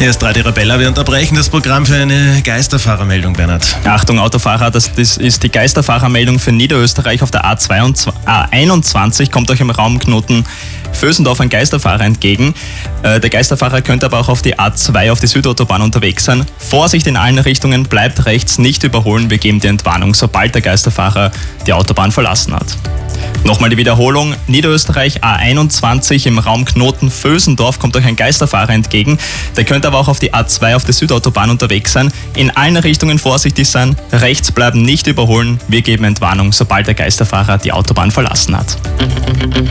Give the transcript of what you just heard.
Hier ist Radio Arabella. Wir unterbrechen das Programm für eine Geisterfahrermeldung, Bernhard. Achtung, Autofahrer, das ist die Geisterfahrermeldung für Niederösterreich auf der A21. Kommt euch im Raumknoten Vösendorf ein Geisterfahrer entgegen. Der Geisterfahrer könnte aber auch auf die A2 auf die Südautobahn unterwegs sein. Vorsicht in allen Richtungen, bleibt rechts, nicht überholen. Wir geben die Entwarnung, sobald der Geisterfahrer die Autobahn verlassen hat. Nochmal die Wiederholung, Niederösterreich A21 im Raum Knoten Vösendorf kommt euch ein Geisterfahrer entgegen. Der könnte aber auch auf die A2 auf der Südautobahn unterwegs sein. In allen Richtungen vorsichtig sein, rechts bleiben, nicht überholen. Wir geben Entwarnung, sobald der Geisterfahrer die Autobahn verlassen hat.